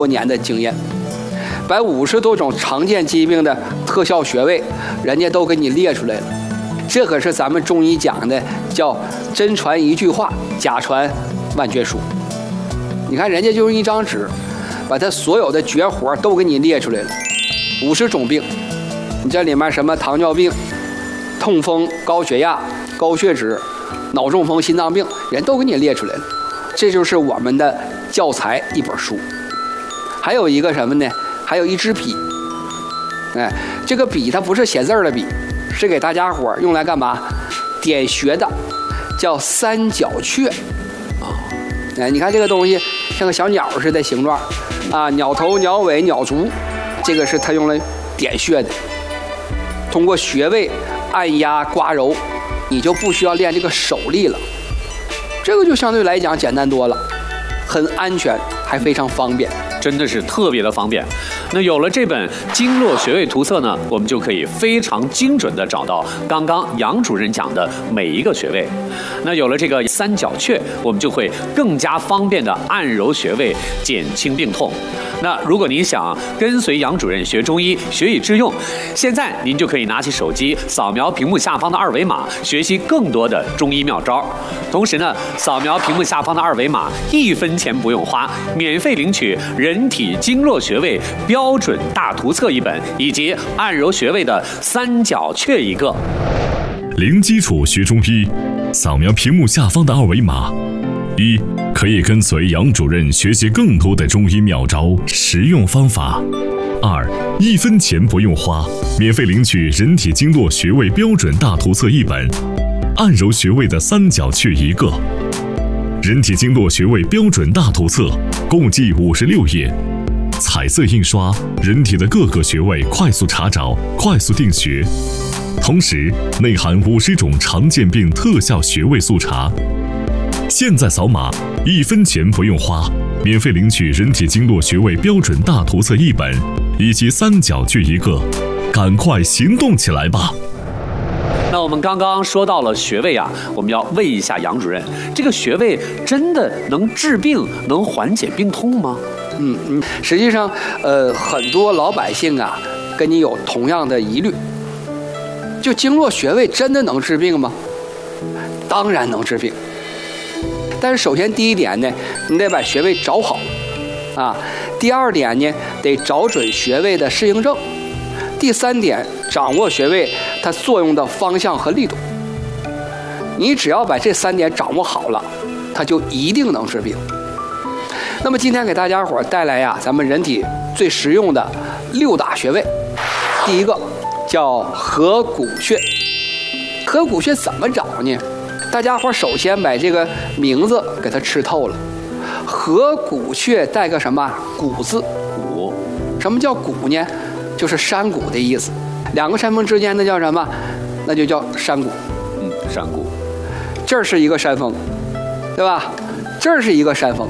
多年的经验，把50多种常见疾病的特效穴位，人家都给你列出来了。这可是咱们中医讲的叫真传一句话，假传万卷书。你看人家就用一张纸，把他所有的绝活都给你列出来了，50种病。你这里面什么糖尿病、痛风、高血压、高血脂、脑中风、心脏病，人都给你列出来了。这就是我们的教材一本书。还有一个什么呢？还有一支笔。这个笔它不是写字的笔，是给大家伙用来干嘛？点穴的，叫三角雀。你看这个东西像个小鸟似的形状啊，鸟头、鸟尾、鸟足，这个是它用来点穴的。通过穴位按压刮揉，你就不需要练这个手力了，这个就相对来讲简单多了，很安全，还非常方便。 真的是特别的方便。那有了这本经络穴位图册呢，我们就可以非常精准的找到刚刚杨主任讲的每一个穴位。那有了这个三角雀，我们就会更加方便的按揉穴位，减轻病痛。那如果您想跟随杨主任学中医，学以致用，现在您就可以拿起手机扫描屏幕下方的二维码，学习更多的中医妙招。同时呢，扫描屏幕下方的二维码，1分钱不用花，免费领取人体经络穴位标准大图册一本，以及按揉穴位的三角雀一个。 零基础学中医，扫描屏幕下方的二维码。1. 可以跟随杨主任学习更多的中医妙招、实用方法。2. 1分钱不用花，免费领取人体经络穴位标准大图册一本，按揉穴位的三角雀一个。人体经络穴位标准大图册共计56页，彩色印刷，人体的各个穴位快速查找，快速定穴。同时内含50种常见病特效穴位速查。现在扫码，1分钱不用花，免费领取人体经络穴位标准大图册一本，以及三角雀一个，赶快行动起来吧！ 那我们刚刚说到了穴位啊，我们要问一下杨主任，这个穴位真的能治病、能缓解病痛吗？ 实际上，很多老百姓啊，跟你有同样的疑虑，就经络穴位真的能治病吗？当然能治病。但是首先第一点呢，你得把穴位找好啊。第二点呢，得找准穴位的适应症。第三点，掌握穴位它作用的方向和力度。你只要把这3点掌握好了，它就一定能治病。那么今天给大家伙带来呀，咱们人体最实用的6大穴位。第一个叫合谷穴。合谷穴怎么找呢？大家伙首先把这个名字给它吃透了。合谷穴带个什么谷字？ 谷。 什么叫谷呢？就是山谷的意思。2个山峰之间那叫什么？那就叫山谷。 山谷。 这儿是一个山峰，对吧？这儿是一个山峰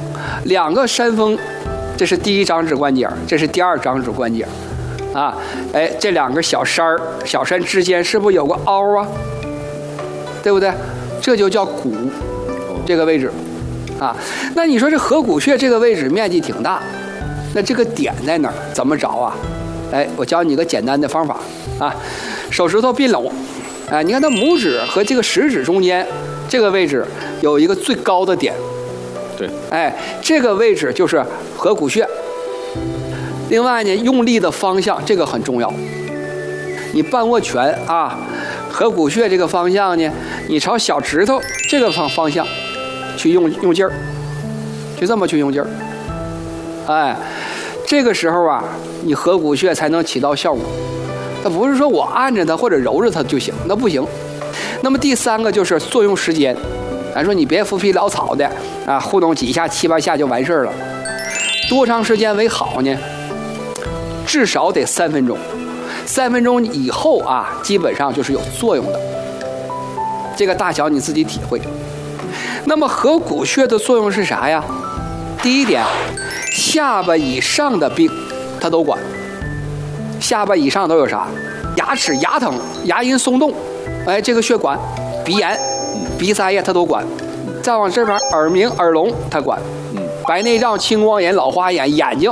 ，2个山峰，这是第1掌指关节，这是第2掌指关节啊。这2个小山之间是不是有个凹啊？对不对？这就叫谷，这个位置啊。那你说这合谷穴这个位置面积挺大，那这个点在哪儿？怎么找啊？我教你个简单的方法啊。手指头并拢，你看它拇指和这个食指中间这个位置有一个最高的点， 对， 这个位置就是合谷穴。另外呢，用力的方向这个很重要。你半握拳啊，合谷穴这个方向呢，你朝小指头这个方向去用劲儿，就这么去用劲儿。这个时候啊，你合谷穴才能起到效果。它不是说我按着它或者揉着它就行，那不行。那么第3个就是作用时间。咱说你别浮皮潦草的啊，糊弄几下7、8下就完事儿了。多长时间为好呢？至少得3分钟。3分钟以后啊，基本上就是有作用的。这个大小你自己体会。那么合谷穴的作用是啥呀？第一点，下巴以上的病它都管。下巴以上都有啥？牙齿牙疼、牙龈松动，这个穴管。鼻炎、鼻塞呀它都管。再往这边，耳鸣、耳聋它管。白内障、青光眼、老花眼、眼睛